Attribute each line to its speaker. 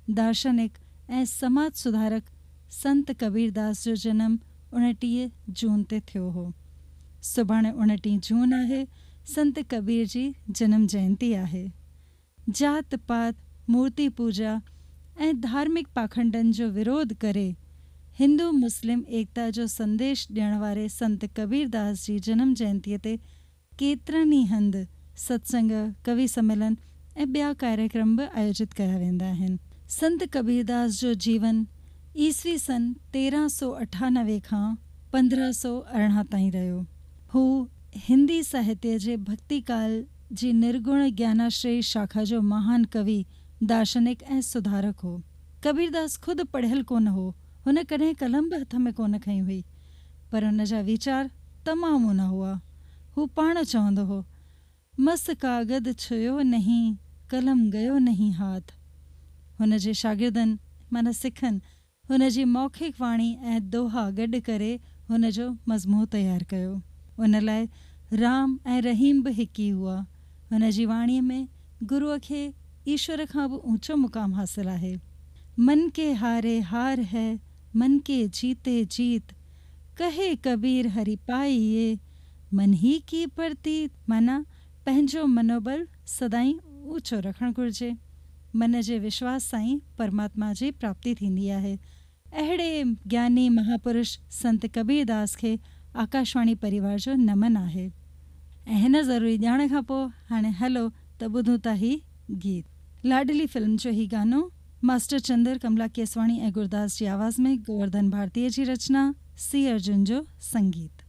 Speaker 1: दार्शनिक ऐं समाज सुधारक संत कबीरदास जो जनम 29 जून ते थियो हो। सुभाणे 29 जून आहे, संत कबीर जी जनम जयंती आहे। जात पात, मूर्ति पूजा ऐं धार्मिक पाखंडनि जो विरोध करे हिंदू मुस्लिम एकता जो संदेश ॾियण वारे संत कबीरदास जी जनम जयंतीअ ते केतिरनि ई हंधि सत्संग, कवि सम्मेलन ऐं ॿिया कार्यक्रम बि आयोजित कया वेंदा आहिनि। संत कबीरदास जो जीवन ईसवी सन 1398 खां 1518 ताईं रहियो। हू हिंदी साहित्य जे भक्तिकाल जी निर्गुण ज्ञानाश्रयी शाखा जो महान कवि, दार्शनिक ऐं सुधारक हो। कबीरदास ख़ुदि पढ़ियल कोन हो, हुन कॾहिं कलम बि हथ में कोन खई हुई, पर हुन जा वीचार तमामु ऊना हुआ। हू पाण चवंदो हो, मस कागद छुयो नहीं, कलम गयो नहीं हाथ। हुन जे शागिर्दनि माना सिखनि हुन जी मौखिक वाणी ऐं दोहा गॾु करे हुन जो मज़मू तयारु कयो। उन लाइ राम ऐं रहीम बि हिकु ई हुआ। हुन जी वाणीअ में गुरूअ खे ईश्वर खां बि ऊंचो मुक़ाम हासिल आहे। मन के हारे हार है, मन के जीते जीत, कहे कबीर हरि पाइए, मन ही की प्रतीत। माना पंहिंजो मनोबल सदाईं ऊंचो रखणु घुरिजे। मन जे विश्वास सां ई परमात्मा जी प्राप्ति थींदी आहे। अहिड़े ज्ञानी महापुरुष संत कबीरदास खे आकाशवाणी परिवार जो नमन आहे। ऐं हिन ज़रूरी ॼाण खां पोइ हाणे हलो त ॿुधूं था ही गीत। लाडली फिल्म जो ही गानो मास्टर चंदर, कमला केसवाणी ऐं गुरदास जी आवाज़ में गोवर्धन भारतीअ जी रचना, सी अर्जुन जो संगीत।